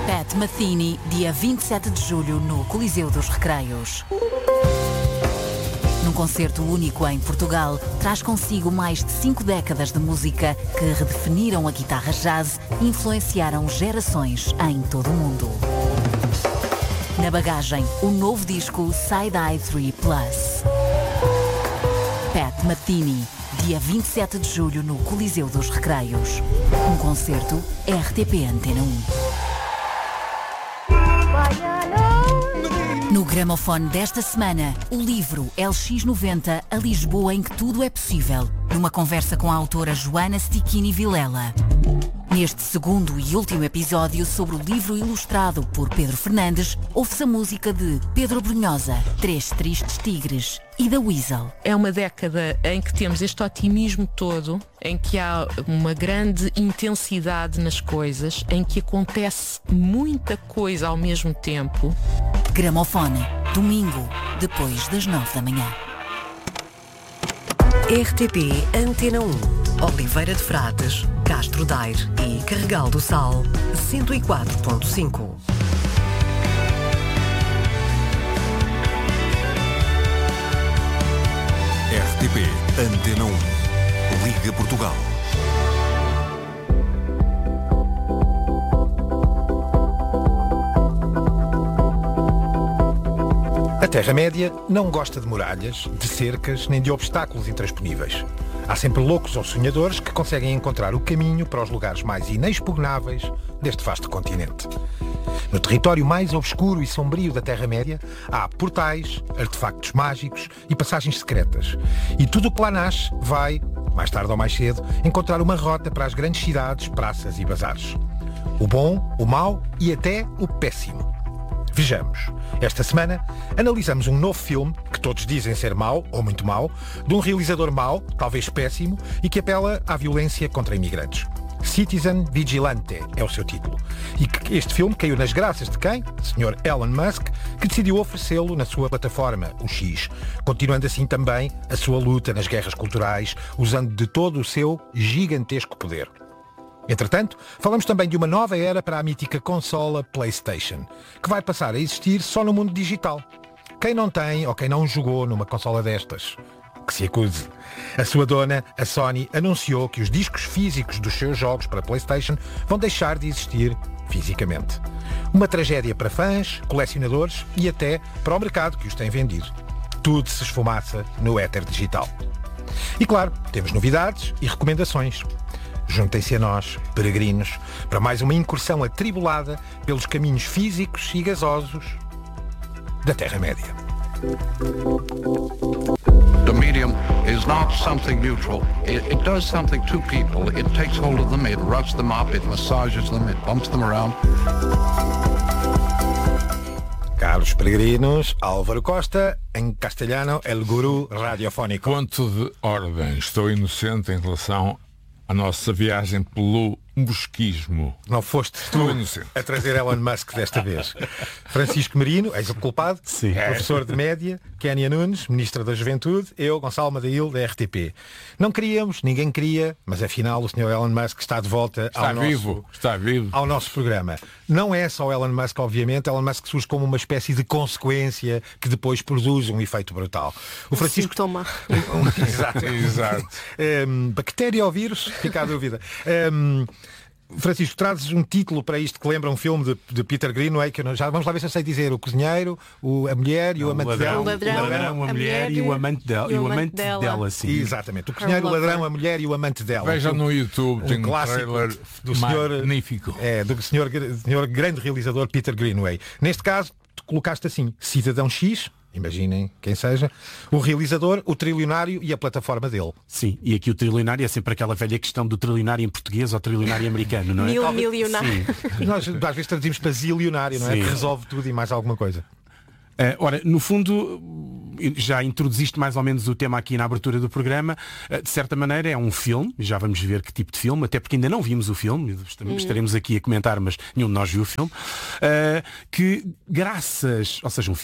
Pat Metheny, dia 27 de julho, no Coliseu dos Recreios. Num concerto único em Portugal, traz consigo mais de 5 décadas de música que redefiniram a guitarra jazz e influenciaram gerações em todo o mundo. Na bagagem, o novo disco Side-Eye 3 Plus. Pat Metheny, dia 27 de julho, no Coliseu dos Recreios. Um concerto RTP Antena 1. No gramofone desta semana, o livro LX90, a Lisboa em que tudo é possível, numa conversa com a autora Joana Stichini Vilela. Neste segundo e último episódio sobre o livro ilustrado por Pedro Fernandes, ouve-se a música de Pedro Brunhosa, Três Tristes Tigres, e da Weasel. É uma década em que temos este otimismo todo, em que há uma grande intensidade nas coisas, em que acontece muita coisa ao mesmo tempo. Gramofone, domingo, depois das 9 da manhã. RTP Antena 1. Oliveira de Frades, Castro Daire e Carregal do Sal, 104.5. RTP Antena 1. Liga Portugal. A Terra-média não gosta de muralhas, de cercas, nem de obstáculos intransponíveis. Há sempre loucos ou sonhadores que conseguem encontrar o caminho para os lugares mais inexpugnáveis deste vasto continente. No território mais obscuro e sombrio da Terra-média, há portais, artefactos mágicos e passagens secretas. E tudo o que lá nasce vai, mais tarde ou mais cedo, encontrar uma rota para as grandes cidades, praças e bazares. O bom, o mau e até o péssimo. Vejamos. Esta semana analisamos um novo filme, que todos dizem ser mau, ou muito mau, de um realizador mau, talvez péssimo, e que apela à violência contra imigrantes. Citizen Vigilante é o seu título. E que este filme caiu nas graças de quem? Sr. Elon Musk, que decidiu oferecê-lo na sua plataforma, o X, continuando assim também a sua luta nas guerras culturais, usando de todo o seu gigantesco poder. Entretanto, falamos também de uma nova era para a mítica consola PlayStation, que vai passar a existir só no mundo digital. Quem não tem ou quem não jogou numa consola destas, que se acuse. A sua dona, a Sony, anunciou que os discos físicos dos seus jogos para PlayStation vão deixar de existir fisicamente. Uma tragédia para fãs, colecionadores e até para o mercado que os tem vendido. Tudo se esfumaça no éter digital. E claro, temos novidades e recomendações. Juntem-se a nós, peregrinos, para mais uma incursão atribulada pelos caminhos físicos e gasosos da Terra-média. The medium is not something neutral. It does something to people. It takes hold of them, it roughs them up, it massages them, it bumps them around. Caros peregrinos, Álvaro Costa, em castelhano, el gurú radiofónico. Ponto de ordem. Estou inocente em relação à nossa viagem pelo bosquismo. Não foste tu a trazer Elon Musk desta vez. Francisco Merino, eis o culpado. Sim. Professor de média, Kénia Nunes, Ministra da Juventude, eu, Gonçalo Madail, da RTP. Não queríamos, ninguém queria, mas afinal o Sr. Elon Musk está de volta ao nosso programa. Não é só Elon Musk, obviamente. Elon Musk surge como uma espécie de consequência que depois produz um efeito brutal. O Francisco... Sintoma. Exato. Bactéria ou vírus? Fica a dúvida. Francisco, trazes um título para isto que lembra um filme de Peter Greenaway, que já vamos lá ver se eu sei dizer: o cozinheiro, a mulher e o amante dela. O ladrão, a mulher e o amante dela. E o amante dela, sim. Exatamente. O cozinheiro, o ladrão, a mulher e o amante dela. Vejam no YouTube, tem um trailer do senhor, magnífico. Do senhor grande realizador Peter Greenaway. Neste caso, tu colocaste assim: Cidadão X. Imaginem quem seja, o realizador, o trilionário e a plataforma dele. Sim, e aqui o trilionário é sempre aquela velha questão do trilionário em português ou trilionário americano, não é? Milionário. Nós às vezes traduzimos para zilionário, não é? Que resolve tudo e mais alguma coisa. Ora, no fundo, já introduziste mais ou menos o tema aqui na abertura do programa. De certa maneira é um filme, já vamos ver que tipo de filme, até porque ainda não vimos o filme, estaremos aqui a comentar, mas nenhum de nós viu o filme, que graças, ou seja, um filme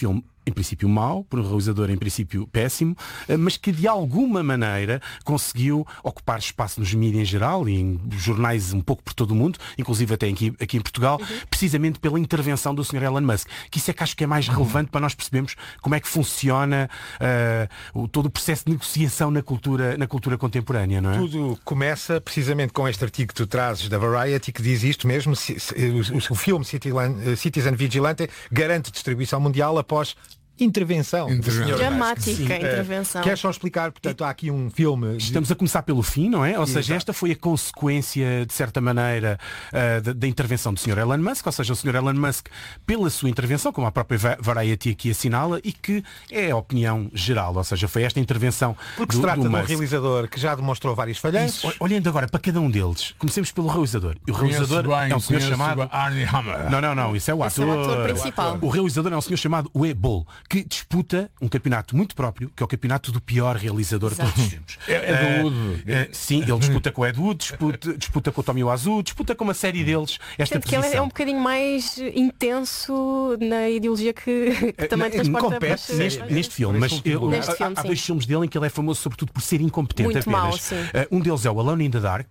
em princípio mau, por um realizador em princípio péssimo, mas que de alguma maneira conseguiu ocupar espaço nos mídias em geral e em jornais um pouco por todo o mundo, inclusive até aqui em Portugal, precisamente pela intervenção do Sr. Elon Musk. Que isso é que acho que é mais relevante para nós percebermos como é que funciona todo o processo de negociação na cultura contemporânea, não é? Tudo começa precisamente com este artigo que tu trazes da Variety, que diz isto mesmo: o filme Citizen Vigilante garante distribuição mundial após intervenção. Dramática intervenção. Queres só explicar, portanto, há aqui um filme... Estamos a começar pelo fim, não é? Ou seja, esta foi a consequência, de certa maneira, da intervenção do Sr. Elon Musk, ou seja, o Sr. Elon Musk, pela sua intervenção, como a própria Variety aqui assinala, e que é a opinião geral, ou seja, foi esta intervenção porque se trata de um realizador que já demonstrou vários falhanços. Olhando agora para cada um deles, comecemos pelo realizador. O realizador é um senhor chamado... Armie Hammer. Não, isso é o ator. É o ator principal. O realizador é um senhor chamado Uwe Boll, que disputa um campeonato muito próprio, que é o campeonato do pior realizador de todos os tempos. É do Wood. Sim, ele disputa com o Ed Wood, disputa com o Tommy Wiseau, disputa com uma série deles esta posição. Que ele é um bocadinho mais intenso na ideologia que também transporta neste filme. Mas há dois filmes dele em que ele é famoso sobretudo por ser incompetente muito apenas. Um deles é o Alone in the Dark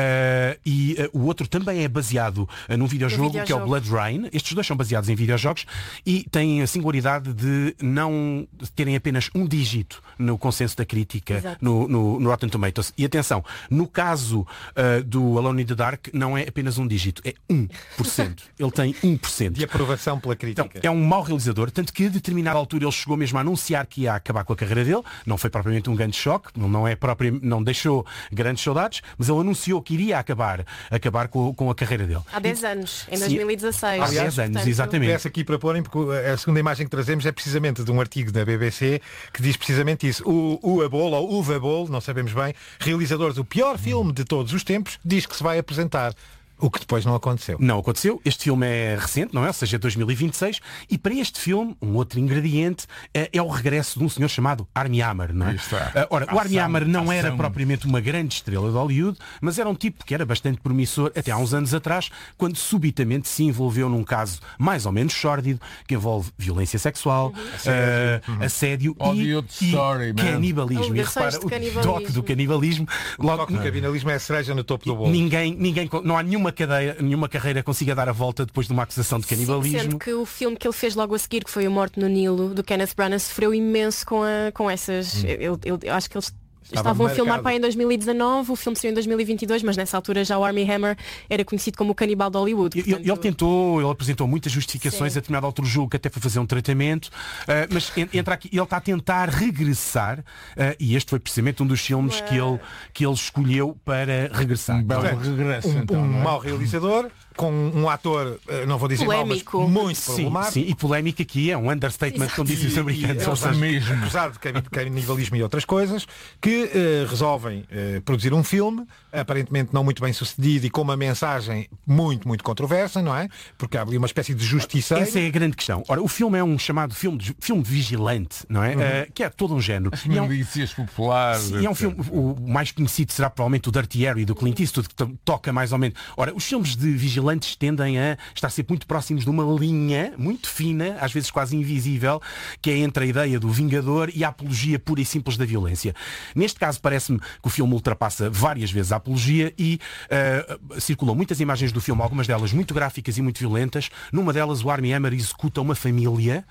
e o outro também é baseado num videojogo que é o Blood Rain. Estes dois são baseados em videojogos e têm a singularidade de não terem apenas um dígito no consenso da crítica no Rotten Tomatoes. E atenção, no caso do Alone in the Dark não é apenas um dígito, é 1%. Ele tem 1% de aprovação pela crítica. Então, é um mau realizador, tanto que a determinada altura ele chegou mesmo a anunciar que ia acabar com a carreira dele. Não foi propriamente um grande choque, não deixou grandes saudades, mas ele anunciou que iria acabar com a carreira dele. Há 10 anos, em 2016. Há 10 anos, exatamente. Peço aqui para porem, porque a segunda imagem que trazemos é precisamente de um artigo da BBC que diz precisamente isso. O Uwe Boll, não sabemos bem, realizador do pior filme de todos os tempos, diz que se vai apresentar. O que depois não aconteceu. Não aconteceu. Este filme é recente, não é? Ou seja, 2026. E para este filme, um outro ingrediente é o regresso de um senhor chamado Armie Hammer, não é? Ora, o Armie Hammer não era propriamente uma grande estrela de Hollywood, mas era um tipo que era bastante promissor até há uns anos atrás, quando subitamente se envolveu num caso mais ou menos sórdido, que envolve violência sexual, assédio e canibalismo. E repara, o toque do canibalismo. O toque do canibalismo é a cereja no topo do bolo. Não há nenhuma carreira consiga dar a volta depois de uma acusação de canibalismo. Sendo que o filme que ele fez logo a seguir, que foi A Morte no Nilo, do Kenneth Branagh, sofreu imenso com essas... Eu acho que eles estavam a filmar para em 2019, o filme saiu em 2022, mas nessa altura já o Armie Hammer era conhecido como o canibal de Hollywood. Portanto... Ele apresentou muitas justificações, a determinada altura julgo que até foi fazer um tratamento, mas entra aqui, ele está a tentar regressar, e este foi precisamente um dos filmes que ele escolheu para regressar. Um belo regresso, um mau realizador, com um ator, não vou dizer polémico, mal, mas muito problemático. Sim, e polémico aqui é um understatement, como dizem os americanos. Acusado de canibalismo e outras coisas, que resolvem produzir um filme, aparentemente não muito bem sucedido e com uma mensagem muito, muito controversa, não é? Porque há ali uma espécie de justiça. Essa é a grande questão. Ora, o filme é um chamado filme vigilante, não é? Que é todo um género. As milícias populares. E é um filme, o mais conhecido será provavelmente o Dirty Harry do Clint Eastwood, que toca mais ou menos. Ora, os filmes de vigilantes tendem a estar sempre muito próximos de uma linha muito fina, às vezes quase invisível, que é entre a ideia do vingador e a apologia pura e simples da violência. Neste caso parece-me que o filme ultrapassa várias vezes a apologia e circulam muitas imagens do filme, algumas delas muito gráficas e muito violentas. Numa delas o Armie Hammer executa uma família.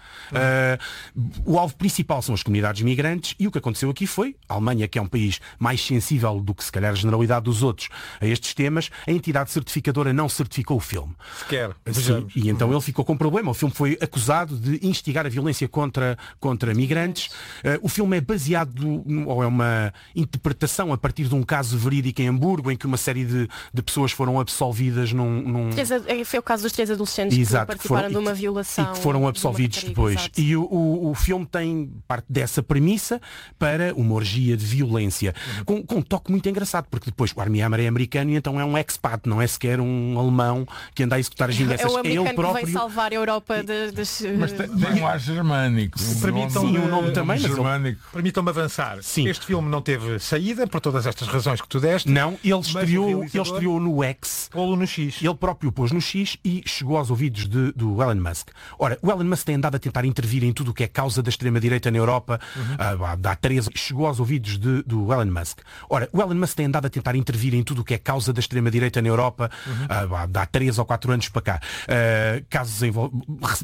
O alvo principal são as comunidades migrantes e o que aconteceu aqui foi a Alemanha, que é um país mais sensível do que se calhar a generalidade dos outros a estes temas, a entidade certificadora não certificou o filme. Sequer. Sim, e então ele ficou com problema. O filme foi acusado de instigar a violência contra migrantes. O filme é baseado, ou é uma interpretação a partir de um caso verídico em Hamburgo, em que uma série de pessoas foram absolvidas num... Foi o caso dos 3 adolescentes que participaram de uma violação. E que foram absolvidos depois. E o filme tem parte dessa premissa para uma orgia de violência. Com um toque muito engraçado, porque depois o Armie Hammer é americano e então é um expat, não é sequer um alemão alemão que anda a executar as vinganças. É o americano ele próprio que veio salvar a Europa das... Mas tem um ar germânico. Sim, o nome também, mas germânico. Permitam-me avançar. Sim. Este filme não teve saída, por todas estas razões que tu deste. Não, ele estreou no X. Pô-lo no X. Ele próprio pôs no X e chegou aos ouvidos do Elon Musk. Ora, o Elon Musk tem andado a tentar intervir em tudo o que é causa da extrema-direita na Europa. Há 13. Chegou aos ouvidos do Elon Musk. Ora, o Elon Musk tem andado a tentar intervir em tudo o que é causa da extrema-direita na Europa. Há 3 ou 4 anos para cá. Casos